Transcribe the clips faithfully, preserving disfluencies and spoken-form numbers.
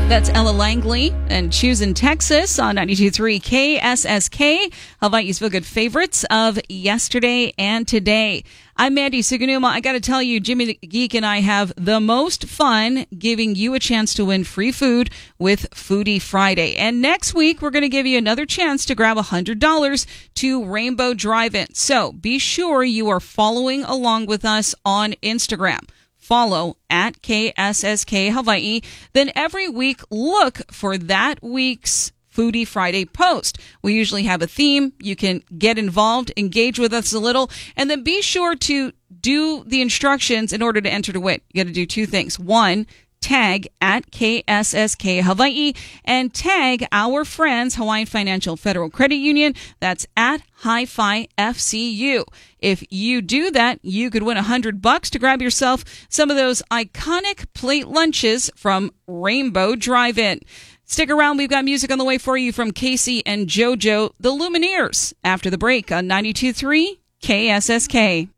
That's Ella Langley and Choosing Texas on ninety-two point three K S S K, Hawaii's Feel Good favorites of yesterday and today. I'm Mandy Suganuma. I got to tell you, Jimmy the Geek and I have the most fun giving you a chance to win free food with Foodie Friday. And next week, we're going to give you another chance to grab one hundred dollars to Rainbow Drive-In. So be sure you are following along with us on Instagram. Follow at K S S K Hawaii. Then every week, look for that week's Foodie Friday post. We usually have a theme. You can get involved, engage with us a little, and then be sure to do the instructions in order to enter to win. You got to do two things. One, tag at K S S K Hawaii and tag our friends, Hawaiian Financial Federal Credit Union. That's at Hi-Fi F C U. If you do that, you could win a hundred bucks to grab yourself some of those iconic plate lunches from Rainbow Drive-In. Stick around. We've got music on the way for you from Casey and JoJo, the Lumineers, after the break on ninety-two point three K S S K.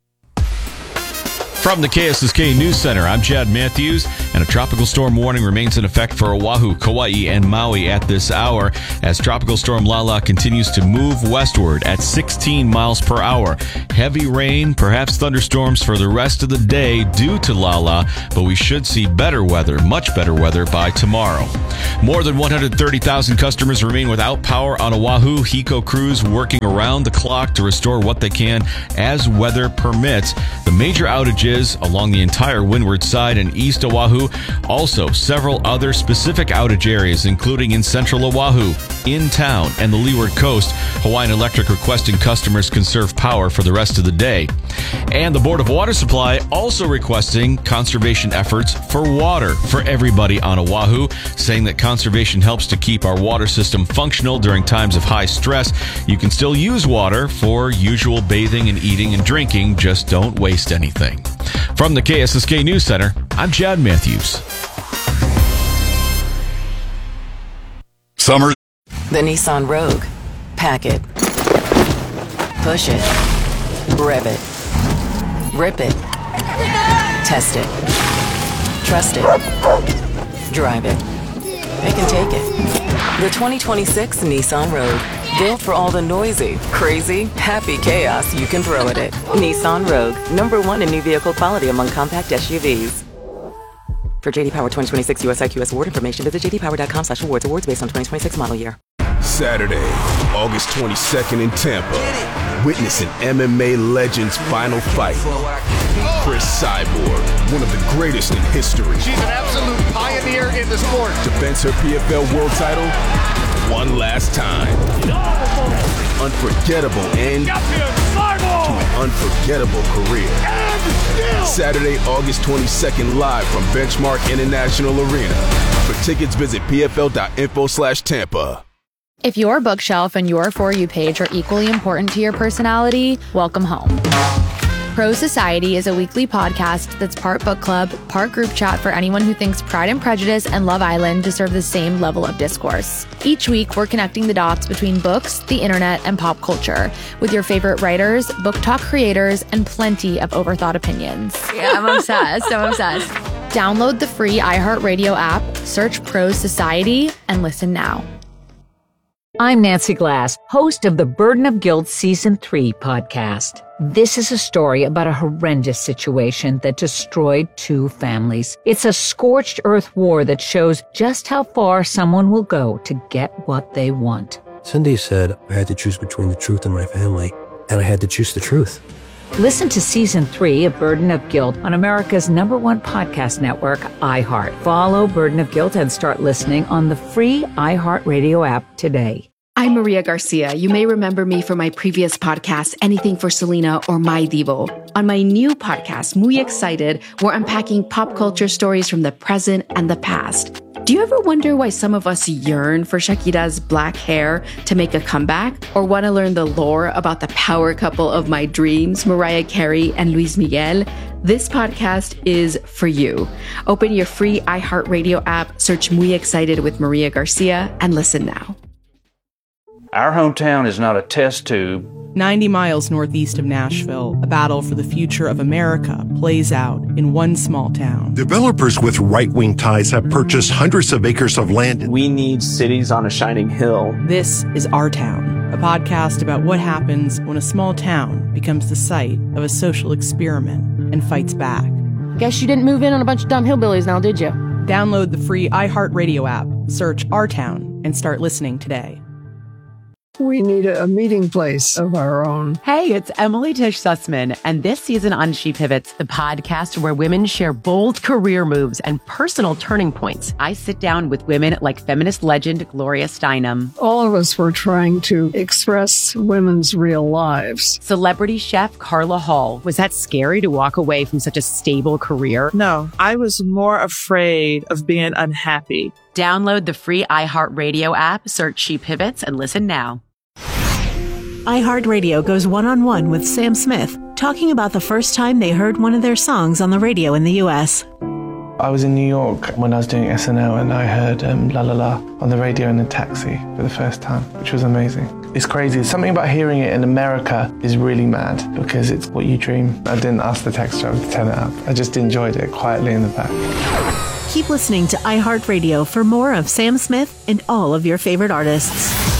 From the K S S K News Center, I'm Chad Matthews, and a tropical storm warning remains in effect for Oahu, Kauai, and Maui at this hour as Tropical Storm Lala continues to move westward at sixteen miles per hour. Heavy rain, perhaps thunderstorms for the rest of the day due to Lala, but we should see better weather, much better weather by tomorrow. More than one hundred thirty thousand customers remain without power on Oahu. HECO crews working around the clock to restore what they can as weather permits. The major outages along the entire windward side and east Oahu. Also, several other specific outage areas, including in central Oahu, in town, and the leeward coast. Hawaiian Electric requesting customers conserve power for the rest of the day. And the Board of Water Supply also requesting conservation efforts for water for everybody on Oahu, saying that conservation helps to keep our water system functional during times of high stress. You can still use water for usual bathing and eating and drinking, just don't waste anything. From the K S S K News Center, I'm Chad Matthews. Summer. The Nissan Rogue. Pack it. Push it. Rev it. Rip it. Test it. Trust it. Drive it. It can take it. The twenty twenty-six Nissan Rogue. Built for all the noisy, crazy, happy chaos you can throw at it. Nissan Rogue, number one in new vehicle quality among compact S U Vs. For J D Power twenty twenty-six U S I Q S award information, visit j d power dot com slash awards. Awards based on twenty twenty-six model year. Saturday, August twenty-second in Tampa. Witness an M M A legend's final fight. Chris Cyborg, one of the greatest in history. She's an absolute pioneer in the sport. Defends her P F L world title one last time. Unforgettable end to an unforgettable career. Saturday, August twenty-second, live from Benchmark International Arena. For tickets, visit p f l dot info slash Tampa. If your bookshelf and your For You page are equally important to your personality, welcome home. Pro Society is a weekly podcast that's part book club, part group chat for anyone who thinks Pride and Prejudice and Love Island deserve the same level of discourse. Each week, we're connecting the dots between books, the internet, and pop culture with your favorite writers, book talk creators, and plenty of overthought opinions. Yeah, I'm obsessed. I'm obsessed. Download the free iHeartRadio app, search Pro Society, and listen now. I'm Nancy Glass, host of the Burden of Guilt Season three podcast. This is a story about a horrendous situation that destroyed two families. It's a scorched earth war that shows just how far someone will go to get what they want. Cindy said I had to choose between the truth and my family, and I had to choose the truth. Listen to Season three of Burden of Guilt on America's number one podcast network, iHeart. Follow Burden of Guilt and start listening on the free iHeartRadio app today. I'm Maria Garcia. You may remember me from my previous podcast, Anything for Selena or My Divo. On my new podcast, Muy Excited, we're unpacking pop culture stories from the present and the past. Do you ever wonder why some of us yearn for Shakira's black hair to make a comeback? Or want to learn the lore about the power couple of my dreams, Mariah Carey and Luis Miguel? This podcast is for you. Open your free iHeartRadio app, search Muy Excited with Maria Garcia, and listen now. Our hometown is not a test tube ninety miles northeast of Nashville, a battle for the future of America plays out in one small town. Developers with right-wing ties have purchased hundreds of acres of land. We need cities on a shining hill. This is Our Town, a podcast about what happens when a small town becomes the site of a social experiment and fights back. Guess you didn't move in on a bunch of dumb hillbillies now, did you? Download the free iHeartRadio app, search Our Town, and start listening today. We need a meeting place of our own. Hey, it's Emily Tish Sussman, and this season on She Pivots, the podcast where women share bold career moves and personal turning points. I sit down with women like feminist legend Gloria Steinem. All of us were trying to express women's real lives. Celebrity chef Carla Hall. Was that scary to walk away from such a stable career? No, I was more afraid of being unhappy. Download the free iHeartRadio app, search She Pivots, and listen now. iHeartRadio goes one-on-one with Sam Smith, talking about the first time they heard one of their songs on the radio in the U S. I was in New York when I was doing S N L, and I heard um, La La La on the radio in a taxi for the first time, which was amazing. It's crazy. Something about hearing it in America is really mad because it's what you dream. I didn't ask the taxi driver to turn it up. I just enjoyed it quietly in the back. Keep listening to iHeartRadio for more of Sam Smith and all of your favorite artists.